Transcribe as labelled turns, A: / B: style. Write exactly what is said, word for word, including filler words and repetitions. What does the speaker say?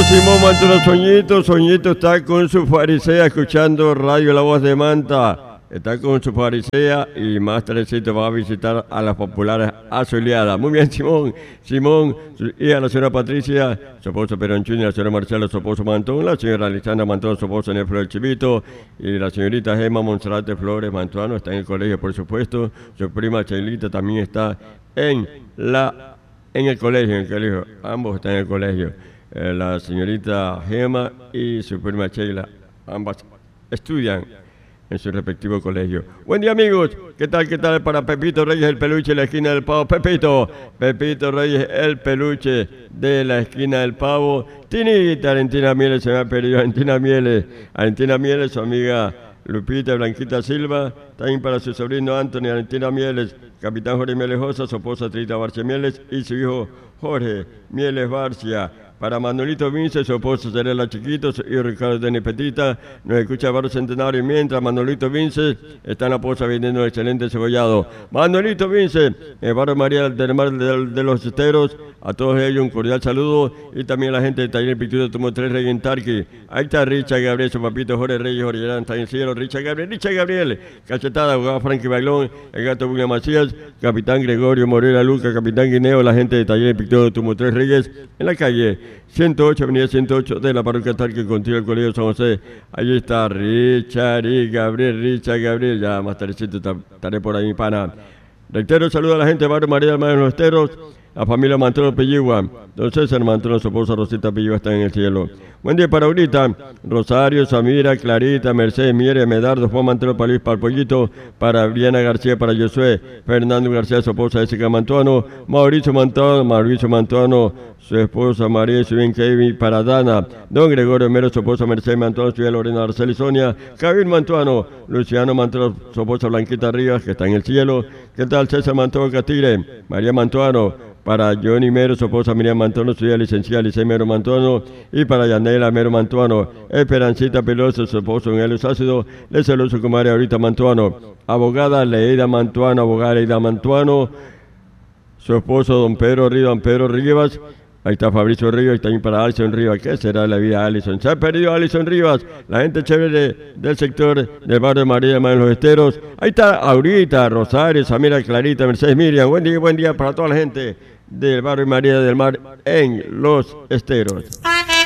A: Simón Mantuano Soñito. Soñito está con su farisea escuchando Radio La Voz de Manta. Está con su farisea y más tardecito va a visitar a las populares asoleadas. Muy bien, Simón. Simón, y a la señora Patricia, su esposo Peronchini, la señora Marcela, su esposo Mantón, la señora Alexandra Mantón, su esposo Neflo del Chivito, y la señorita Gemma Monserrate Flores Mantuano está en el colegio, por supuesto. Su prima Chailita también está en la en el colegio, en el colegio. Ambos están en el colegio. Eh, la señorita Gemma y su prima Sheila, ambas estudian en su respectivo colegio. Buen día, amigos. ¿Qué tal, qué tal para Pepito Reyes, el peluche de la esquina del pavo? Pepito, Pepito Reyes, el peluche de la esquina del pavo. Tinita, Valentina Mieles, se me ha perdido Valentina Mieles. Valentina Mieles, su amiga Lupita Blanquita Silva. También para su sobrino Anthony, Valentina Mieles, capitán Jorge Mieles Josa, su esposa Trita Barcia Mieles y su hijo Jorge Mieles Barcia. Para Manuelito Vince, su esposo Serela Chiquito y Ricardo Denis Petita, nos escucha Barrio Centenario, mientras Manuelito Vince está en la poza vendiendo un excelente cebollado. Manuelito Vince, el Barrio María del Mar de, de los Esteros, a todos ellos un cordial saludo, y también a la gente de Taller Pintura Tomo tres Reyes en Tarqui. Ahí está Richard Gabriel, su papito Jorge Reyes, Jorge Gerán, está en el cielo, Richard Gabriel, Richard Gabriel, cachetada, abogado Frankie Bailón, el gato William Macías, capitán Gregorio Morera Luca, capitán Guineo, la gente de Taller Pintura Tomo tres Reyes, en la calle ciento ocho, avenida ciento ocho de la parroquia Tarqui, contigo el colegio San José. Ahí está Richard y Gabriel, Richard Gabriel, ya más tardecito estaré por ahí, mi pana. Reitero, saludo a la gente de Barrio María del Mar de los Esteros, la familia Mantrono Pelligua, don César Mantrono, su esposa Rosita Pelligua está en el cielo. Buen día para ahorita, Rosario, Samira, Clarita, Mercedes, Miere, Medardo, Juan Mantrono, para Luis, para el Pollito, para Briana García, para Josué, Fernando García, su esposa Jessica Mantuano, Mauricio Mantuano, Mauricio Mantuano, su esposa María, su bien Kevin, para Dana, don Gregorio Mero, su esposa Mercedes Mantuano, su hija Lorena Arceli Sonia, Javier Mantuano, Luciano Mantuano, su esposa Blanquita Rivas, que está en el cielo. ¿Qué tal César Mantuano Catire? María Mantuano, para Johnny Mero, su esposa Miriam Mantuano, su hija licenciada Licey Mero Mantuano, y para Yanela Mero Mantuano, Esperancita Peloso, su esposo en el Ácido, le saludo su comadre ahorita Mantuano, abogada Leida Mantuano, abogada Leida Mantuano, su esposo don Pedro Rivas, don Pedro Rivas. Ahí está Fabricio Rivas, y también para Alison Rivas. ¿Qué será la vida de Alison? Se ha perdido Alison Rivas, la gente chévere del sector del barrio de María de los Esteros. Ahí está Aurita, Rosario, Samira, Clarita, Mercedes, Miriam. Buen día, buen día para toda la gente del barrio María del Mar en Los Esteros.